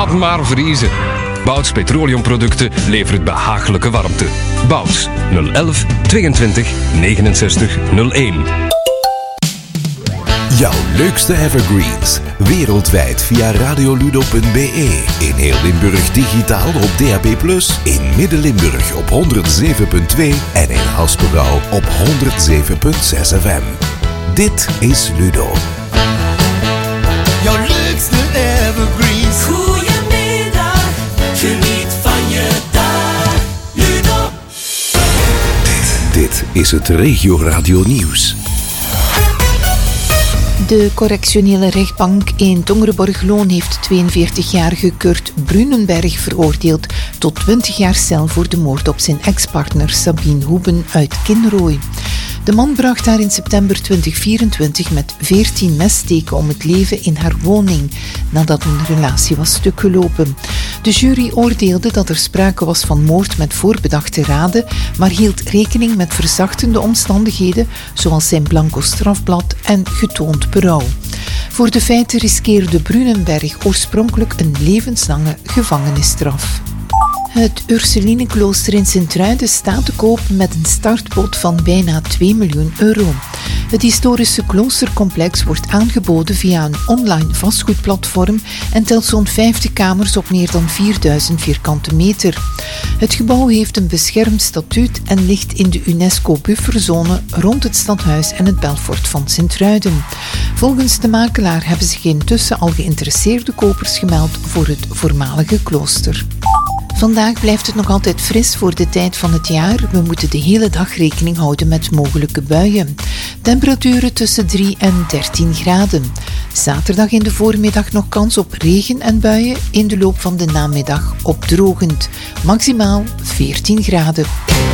Laat maar vriezen. Bouts Petroleumproducten levert behagelijke warmte. Bouts 011 22 69 01. Jouw leukste evergreens. Wereldwijd via radioludo.be. In heel Limburg digitaal op DAB+. In Midden-Limburg op 107.2. En in Haspengouw op 107.6 FM. Dit is Ludo. Jouw leukste evergreens. Goedemiddag, geniet van je dag. Ludo. Dit is het Regio Radio Nieuws. De correctionele rechtbank in Tongerenborg-Loon heeft 42-jarige Kurt Brunenberg veroordeeld tot 20 jaar cel voor de moord op zijn ex-partner Sabine Hoeben uit Kinrooi. De man bracht haar in september 2024 met 14 messteken om het leven in haar woning, nadat hun relatie was stukgelopen. De jury oordeelde dat er sprake was van moord met voorbedachte raden, maar hield rekening met verzachtende omstandigheden, zoals zijn blanco strafblad en getoond berouw. Voor de feiten riskeerde Brunenberg oorspronkelijk een levenslange gevangenisstraf. Het Ursulineklooster in Sint-Truiden staat te koop met een startbod van bijna 2 miljoen euro. Het historische kloostercomplex wordt aangeboden via een online vastgoedplatform en telt zo'n 50 kamers op meer dan 4000 vierkante meter. Het gebouw heeft een beschermd statuut en ligt in de UNESCO-bufferzone rond het stadhuis en het Belfort van Sint-Truiden. Volgens de makelaar hebben zich intussen al geïnteresseerde kopers gemeld voor het voormalige klooster. Vandaag blijft het nog altijd fris voor de tijd van het jaar. We moeten de hele dag rekening houden met mogelijke buien. Temperaturen tussen 3 en 13 graden. Zaterdag in de voormiddag nog kans op regen en buien. In de loop van de namiddag opdrogend. Maximaal 14 graden.